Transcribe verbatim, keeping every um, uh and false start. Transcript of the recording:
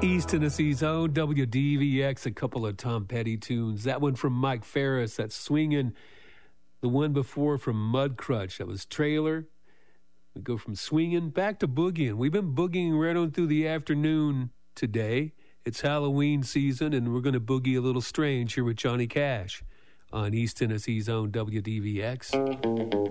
East Tennessee's own W D V X, a couple of Tom Petty tunes. That one from Mike Ferris, that's Swingin'. The one before from Mudcrutch, that was Trailer. We go from swinging back to boogieing. We've been boogieing right on through the afternoon today. It's Halloween season, and we're going to boogie a little strange here with Johnny Cash on East Tennessee's own W D V X.